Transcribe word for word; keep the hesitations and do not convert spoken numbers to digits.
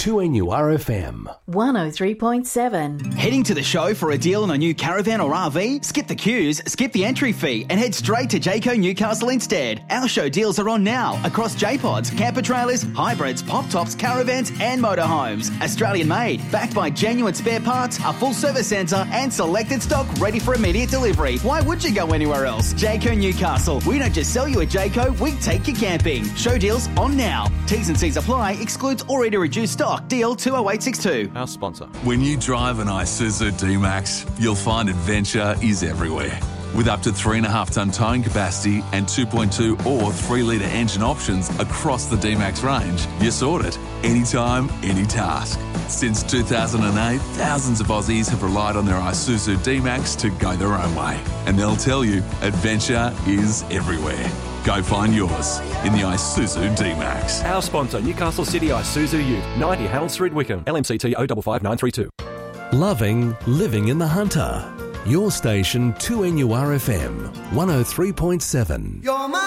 two N U R F M. one oh three point seven. Heading to the show for a deal on a new caravan or R V? Skip the queues, skip the entry fee and head straight to Jayco Newcastle instead. Our show deals are on now across J-Pods, camper trailers, hybrids, pop-tops, caravans and motorhomes. Australian made, backed by genuine spare parts, a full service centre and selected stock ready for immediate delivery. Why would you go anywhere else? Jayco Newcastle. We don't just sell you a Jayco, we take you camping. Show deals on now. T's and C's apply. Excludes already reduced stock. Deal two oh eight six two. Our sponsor. When you drive an Isuzu D-Max, you'll find adventure is everywhere. With up to three point five tonne towing capacity and two point two or three litre engine options across the D-Max range, you're sorted. Anytime, any task. Since two thousand eight, thousands of Aussies have relied on their Isuzu D-Max to go their own way. And they'll tell you, adventure is everywhere. Go find yours in the Isuzu D-Max. Our sponsor, Newcastle City Isuzu Ute, ninety Harold Street, Wickham, L M C T oh five five nine three two. Loving living in the Hunter. Your station two N U R F M, one oh three point seven.